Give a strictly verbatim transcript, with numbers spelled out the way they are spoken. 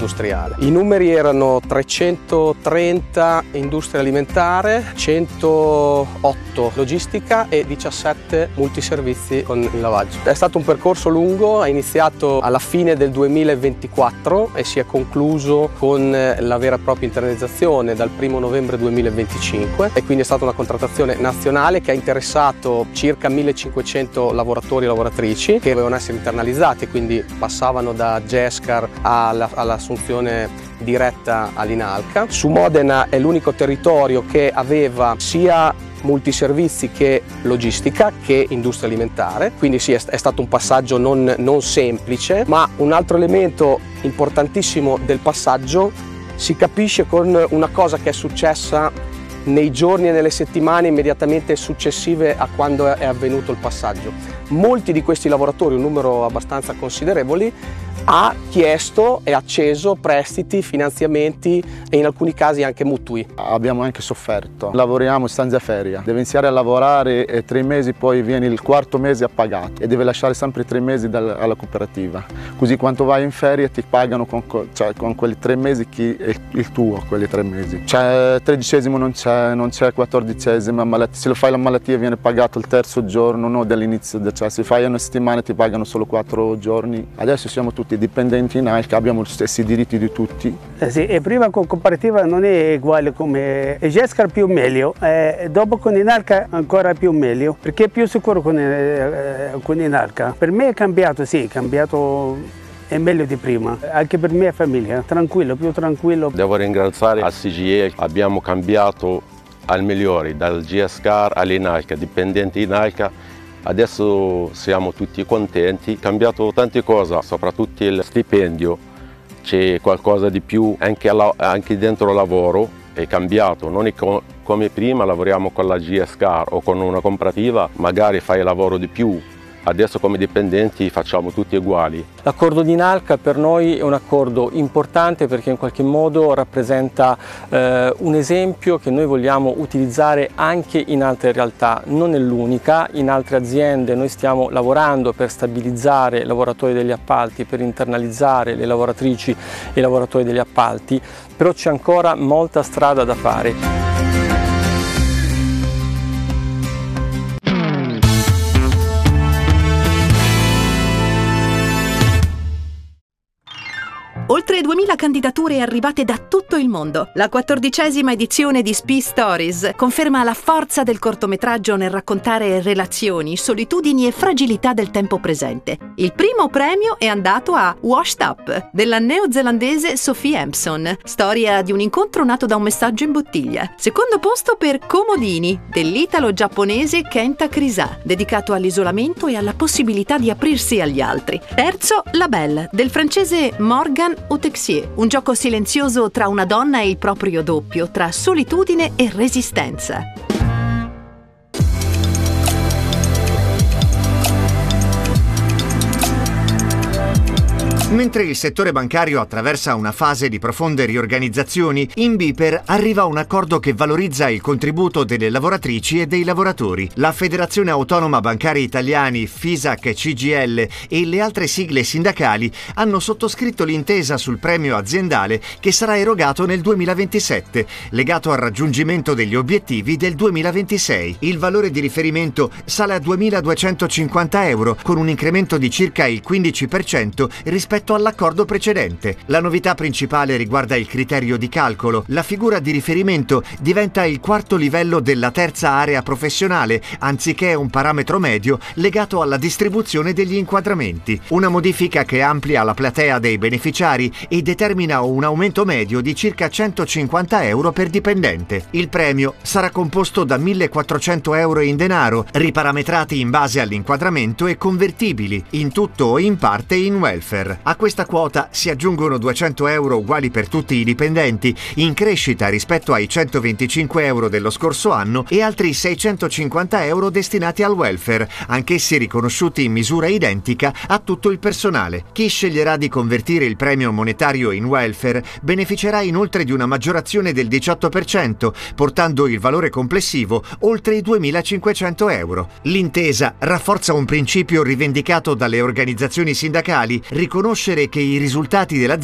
industriale. I numeri erano trecentotrenta industria alimentare, centootto logistica e diciassette multiservizi con il lavaggio. È stato un percorso lungo, è iniziato alla fine del duemilaventiquattro e si è concluso con la vera e propria internalizzazione dal primo novembre duemilaventicinque, e quindi è stata una contrattazione nazionale che ha interessato circa millecinquecento lavoratori e lavoratrici che dovevano essere internalizzati, quindi passavano da Gescar all'assunzione diretta all'Inalca. Su Modena è l'unico territorio che aveva sia multiservizi che logistica che industria alimentare, quindi sì, è stato un passaggio non, non semplice, ma un altro elemento importantissimo del passaggio si capisce con una cosa che è successa nei giorni e nelle settimane immediatamente successive a quando è avvenuto il passaggio. Molti di questi lavoratori, un numero abbastanza considerevoli, ha chiesto e acceso prestiti, finanziamenti e in alcuni casi anche mutui. Abbiamo anche sofferto, lavoriamo senza ferie, deve iniziare a lavorare e tre mesi poi viene il quarto mese appagato e deve lasciare sempre tre mesi dal, alla cooperativa, così quando vai in ferie ti pagano con, cioè, con quei tre mesi chi è il tuo, quelli tre mesi. C'è tredicesimo non c'è, non c'è quattordicesimo, se lo fai la malattia viene pagato il terzo giorno, no, dall'inizio, cioè se fai una settimana ti pagano solo quattro giorni. Adesso siamo tutti dipendenti in Inalca, abbiamo gli stessi diritti di tutti. Eh sì, e prima con cooperativa non è uguale come Gescar, più meglio, eh, dopo con Inalca ancora più meglio, perché è più sicuro con, eh, con Inalca. Per me è cambiato, sì, è cambiato, è meglio di prima, anche per me e famiglia, tranquillo, più tranquillo. Devo ringraziare al C G I L, abbiamo cambiato al migliore, dal Gescar all'Inalca, dipendenti Inalca. Adesso siamo tutti contenti, è cambiato tante cose, soprattutto il stipendio, c'è qualcosa di più anche, alla, anche dentro il lavoro, è cambiato, non è co come prima lavoriamo con la Gescar o con una cooperativa, magari fai lavoro di più. Adesso come dipendenti facciamo tutti uguali. L'accordo di Inalca per noi è un accordo importante perché in qualche modo rappresenta eh, un esempio che noi vogliamo utilizzare anche in altre realtà, non è l'unica. In altre aziende noi stiamo lavorando per stabilizzare i lavoratori degli appalti, per internalizzare le lavoratrici e i lavoratori degli appalti, però c'è ancora molta strada da fare. Oltre duemila candidature arrivate da tutto il mondo. La quattordicesima edizione di Spee Stories conferma la forza del cortometraggio nel raccontare relazioni, solitudini e fragilità del tempo presente. Il primo premio è andato a Washed Up, della neozelandese Sophie Hampson, storia di un incontro nato da un messaggio in bottiglia. Secondo posto per Comodini, dell'italo-giapponese Kenta Krisa, dedicato all'isolamento e alla possibilità di aprirsi agli altri. Terzo, La Belle, del francese Morgan Texier, un gioco silenzioso tra una donna e il proprio doppio, tra solitudine e resistenza. Mentre il settore bancario attraversa una fase di profonde riorganizzazioni, in BPER arriva un accordo che valorizza il contributo delle lavoratrici e dei lavoratori. La Federazione Autonoma Bancari Italiani, FISAC e C G I L e le altre sigle sindacali hanno sottoscritto l'intesa sul premio aziendale che sarà erogato nel duemilaventisette, legato al raggiungimento degli obiettivi del duemilaventisei. Il valore di riferimento sale a duemiladuecentocinquanta euro, con un incremento di circa il quindici per cento rispetto all'accordo precedente. La novità principale riguarda il criterio di calcolo. La figura di riferimento diventa il quarto livello della terza area professionale, anziché un parametro medio legato alla distribuzione degli inquadramenti. Una modifica che amplia la platea dei beneficiari e determina un aumento medio di circa centocinquanta euro per dipendente. Il premio sarà composto da millequattrocento euro in denaro, riparametrati in base all'inquadramento e convertibili, in tutto o in parte in welfare. A questa quota si aggiungono duecento euro uguali per tutti i dipendenti, in crescita rispetto ai centoventicinque euro dello scorso anno, e altri seicentocinquanta euro destinati al welfare, anch'essi riconosciuti in misura identica a tutto il personale. Chi sceglierà di convertire il premio monetario in welfare beneficerà inoltre di una maggiorazione del diciotto per cento, portando il valore complessivo oltre i duemilacinquecento euro. L'intesa rafforza un principio rivendicato dalle organizzazioni sindacali: riconoscere che i risultati dell'azienda